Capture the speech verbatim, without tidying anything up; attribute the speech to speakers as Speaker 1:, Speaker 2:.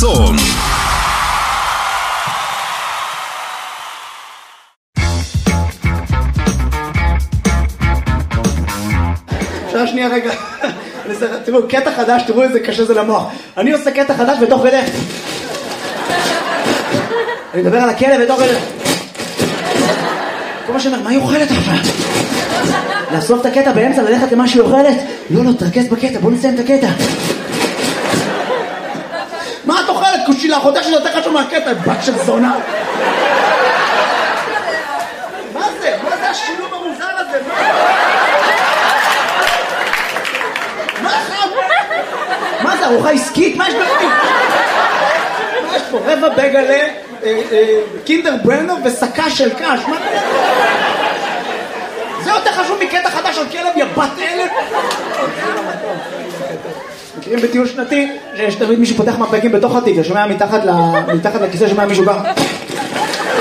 Speaker 1: חסון.
Speaker 2: שעה שנייה רגע, תראו, קטע חדש, תראו איזה קשה זה למוח. אני עושה קטע חדש בתוך כדי. אני מדבר על הכלב בתוך כדי. כל מה שאומר, מה היא אוכלת עכשיו? לאסוף את הקטע באמצע, ללכת למה שהיא אוכלת? לא, לא, תרכז בקטע, בוא נסיים את הקטע. מה את אוכלת? קושילה, חודש שזה יותר חשוב מהקטע, בת של זונה. מה זה? מה זה השילוב המוזר הזה? מה זה? מה זה, ארוחה עסקית? מה יש בפנים? מה יש פה? רבע בגלה, קינדר ברנר וסקה של קש. מה זה? זה יותר חשוב מקטע חדש על כלב, יא בת אלף. מכירים בטיול שנתי, שיש תמיד מישהו פותח מפקים בתוך התיק, שומע מתחת לכיסא, שומע מישהו בא.